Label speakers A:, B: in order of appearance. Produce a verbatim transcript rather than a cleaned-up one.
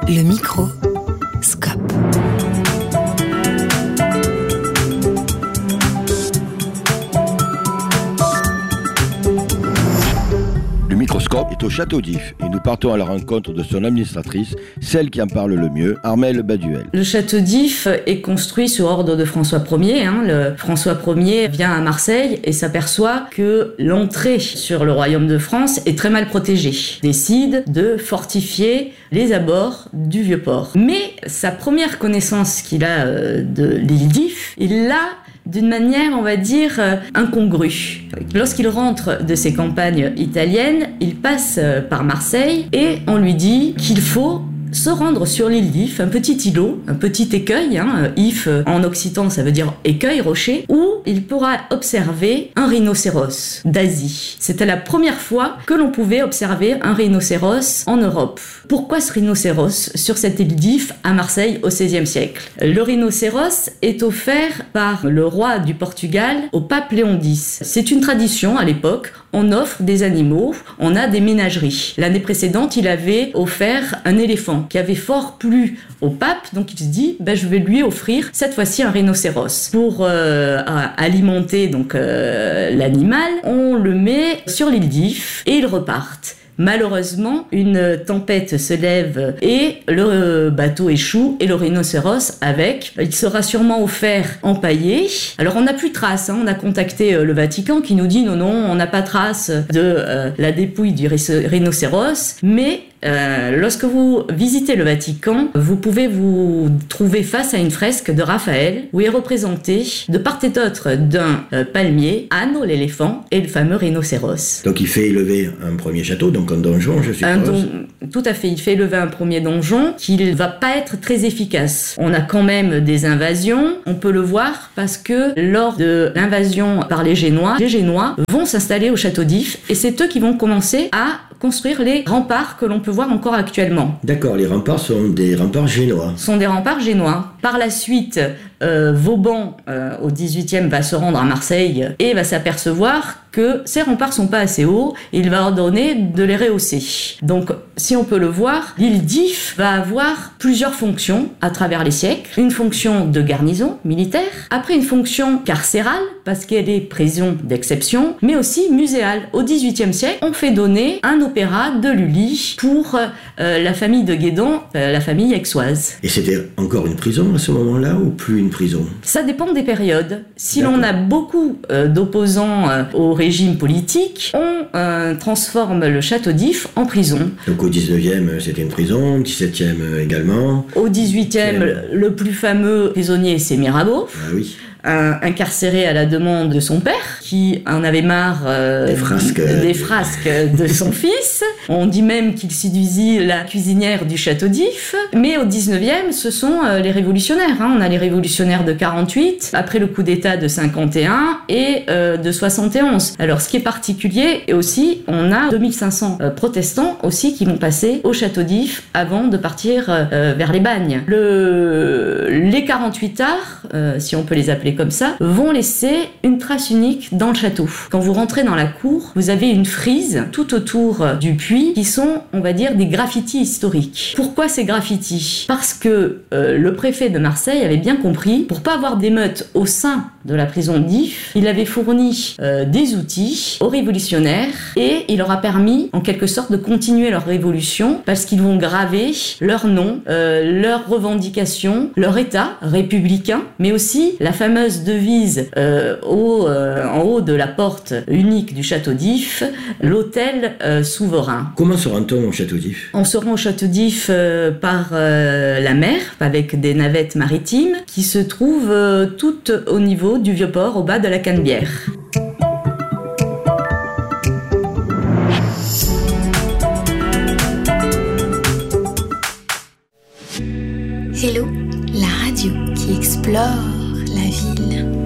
A: Le micro Scope.
B: Le microscope est au Château d'If et nous partons à la rencontre de son administratrice, celle qui en parle le mieux, Armelle Baduel.
C: Le Château d'If est construit sous ordre de François Ier. Hein. Le François Ier vient à Marseille et s'aperçoit que l'entrée sur le royaume de France est très mal protégée. Décide de fortifier les abords du Vieux-Port. Mais sa première connaissance qu'il a euh, de l'île d'If, il l'a d'une manière, on va dire, euh, incongrue. Lorsqu'il rentre de ses campagnes italiennes, il passe euh, par Marseille et on lui dit qu'il faut se rendre sur l'île d'If, un petit îlot, un petit écueil, hein, If en occitan ça veut dire écueil, rocher, où il pourra observer un rhinocéros d'Asie. C'était la première fois que l'on pouvait observer un rhinocéros en Europe. Pourquoi ce rhinocéros sur cette île d'If à Marseille au seizième siècle? Le rhinocéros est offert par le roi du Portugal au pape Léon X. C'est une tradition à l'époque, on offre des animaux, on a des ménageries. L'année précédente, il avait offert un éléphant qui avait fort plu au pape, donc il se dit ben, je vais lui offrir cette fois-ci un rhinocéros. Pour euh, alimenter donc euh, l'animal, on le met sur l'île d'If et ils repartent. Malheureusement, une tempête se lève et le bateau échoue et le rhinocéros avec. Il sera sûrement offert empaillé. Alors on n'a plus de trace, hein. On a contacté le Vatican qui nous dit non, non, on n'a pas trace de euh, la dépouille du rhinocéros, mais Euh, lorsque vous visitez le Vatican, vous pouvez vous trouver face à une fresque de Raphaël où est représenté de part et d'autre d'un euh, palmier, Anne, l'éléphant, et le fameux rhinocéros.
D: Donc il fait élever un premier château, donc un donjon, je suppose.
C: Un don... Tout à fait, il fait élever un premier donjon qui ne va pas être très efficace. On a quand même des invasions, on peut le voir parce que lors de l'invasion par les Génois, les Génois vont s'installer au Château d'If et c'est eux qui vont commencer à construire les remparts que l'on peut voir encore actuellement.
D: D'accord, les remparts sont des remparts génois.
C: Sont des remparts génois. Par la suite, euh, Vauban, euh, au dix-huitième, va se rendre à Marseille et va s'apercevoir que ces remparts sont pas assez hauts et il va ordonner de les rehausser. Donc, si on peut le voir, l'île d'If va avoir plusieurs fonctions à travers les siècles. Une fonction de garnison militaire, après une fonction carcérale, parce qu'elle est prison d'exception, mais aussi muséale. Au dix-huitième siècle, on fait donner un opéra de Lully pour euh, la famille de Guédon, euh, la famille aixoise.
D: Et c'était encore une prison à ce moment-là ou plus une prison? Ça
C: dépend des périodes. Si
D: D'accord.
C: l'on a beaucoup euh, d'opposants euh, au régime politique, on euh, transforme le Château d'If en prison.
D: Donc au dix-neuvième, c'était une prison, au dix-septième également.
C: Au dix-huitième, le, le plus fameux prisonnier, c'est Mirabeau.
D: Ah oui.
C: Euh, incarcéré à la demande de son père, qui en avait marre euh,
D: des frasques,
C: des frasques de son fils. On dit même qu'il séduisit la cuisinière du Château d'If. Mais au dix-neuvième, ce sont euh, les révolutionnaires. Hein. On a les révolutionnaires de quarante-huit, après le coup d'État de cinquante et un et euh, de soixante et onze. Alors, ce qui est particulier, et aussi, on a deux mille cinq cents euh, protestants aussi qui vont passer au Château d'If avant de partir euh, vers les bagnes. Le... Les quarante-huit arts, euh, si on peut les appeler comme ça, vont laisser une trace unique dans le château. Quand vous rentrez dans la cour, vous avez une frise tout autour du puits qui sont, on va dire, des graffitis historiques. Pourquoi ces graffitis? Parce que euh, le préfet de Marseille avait bien compris, pour pas avoir d'émeutes au sein de la prison d'If, il avait fourni euh, des outils aux révolutionnaires et il leur a permis, en quelque sorte, de continuer leur révolution parce qu'ils vont graver leur nom, euh, leurs revendications, leur état républicain, mais aussi la fameuse devise euh, au, euh, en haut de la porte unique du Château d'If, l'hôtel euh, souverain.
D: Comment se rend-on au Château d'If?
C: On se rend au Château d'If euh, par euh, la mer, avec des navettes maritimes qui se trouvent euh, toutes au niveau du Vieux-Port, au bas de la Canebière.
A: Hello, la radio qui explore la ville.